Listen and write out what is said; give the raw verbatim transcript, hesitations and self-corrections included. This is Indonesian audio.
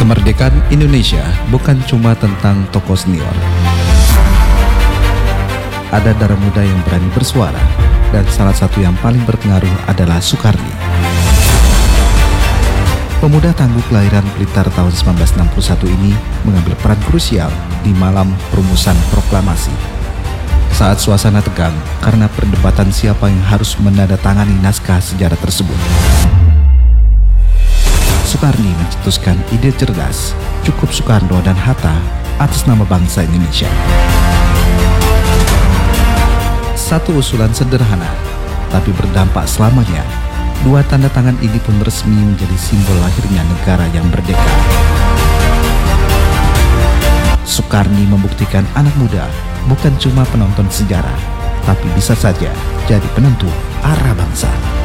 Kemerdekaan Indonesia bukan cuma tentang tokoh senior. Ada darah muda yang berani bersuara, dan salah satu yang paling berpengaruh adalah Soekarni. Pemuda tangguh kelahiran Blitar tahun seribu sembilan ratus enam puluh satu ini mengambil peran krusial di malam perumusan proklamasi. Saat suasana tegang karena perdebatan siapa yang harus menandatangani naskah sejarah tersebut, Soekarni mencetuskan ide cerdas, cukup Soekarno dan Hatta atas nama bangsa Indonesia. Satu usulan sederhana, tapi berdampak selamanya. Dua tanda tangan ini pun resmi menjadi simbol lahirnya negara yang merdeka. Soekarni membuktikan anak muda bukan cuma penonton sejarah, tapi bisa saja jadi penentu arah bangsa.